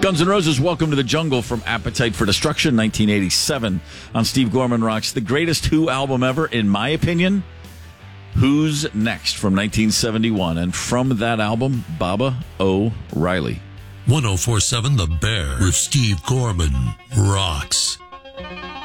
Guns N' Roses, Welcome to the Jungle from Appetite for Destruction, 1987 on Steve Gorman Rocks. The greatest Who album ever, in my opinion. Who's Next from 1971. And from that album, Baba O'Riley. 104.7 The Bear with Steve Gorman Rocks.